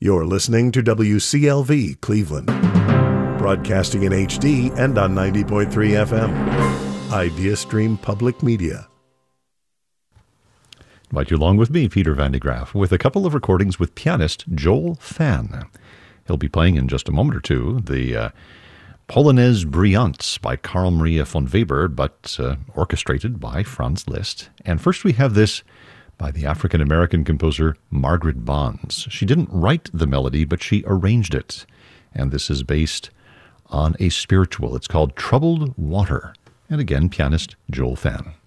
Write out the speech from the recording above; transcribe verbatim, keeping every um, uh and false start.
You're listening to W C L V Cleveland, broadcasting in H D and on ninety point three F M. IdeaStream Public Media. Invite you along with me, Peter Van de Graaff, with a couple of recordings with pianist Joel Fan. He'll be playing in just a moment or two the uh, Polonaise Brillante by Carl Maria von Weber, but uh, orchestrated by Franz Liszt. And first we have this by the African-American composer Margaret Bonds. She didn't write the melody, but she arranged it. And this is based on a spiritual. It's called Troubled Water. And again, pianist Joel Fan.